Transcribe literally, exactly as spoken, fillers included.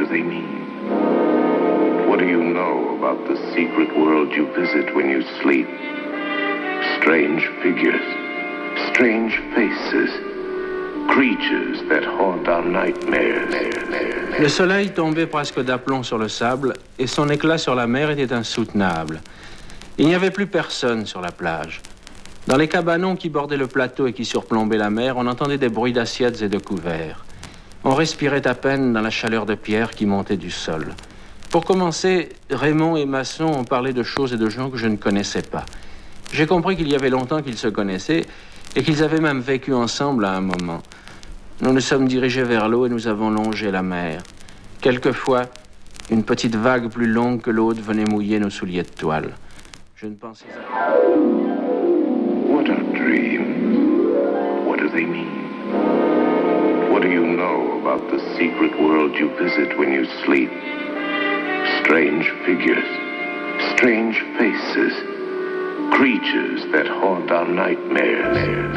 they mean? What do you know about the secret world you visit when you sleep? Strange figures, strange faces, creatures that haunt our nightmares. Le soleil tombait presque d'aplomb sur le sable et son éclat sur la mer était insoutenable. Il n'y avait plus personne sur la plage. Dans les cabanons qui bordaient le plateau et qui surplombaient la mer, on entendait des bruits d'assiettes et de couverts. On respirait à peine dans la chaleur de pierre qui montait du sol. Pour commencer, Raymond et Masson ont parlé de choses et de gens que je ne connaissais pas. J'ai compris qu'il y avait longtemps qu'ils se connaissaient et qu'ils avaient même vécu ensemble à un moment. Nous nous sommes dirigés vers l'eau et nous avons longé la mer. Quelquefois, une petite vague plus longue que l'autre venait mouiller nos souliers de toile. Je ne pensais à... What are dreams? What do they mean? What do you know about the secret world you visit when you sleep? Strange figures, strange faces, creatures that haunt our nightmares.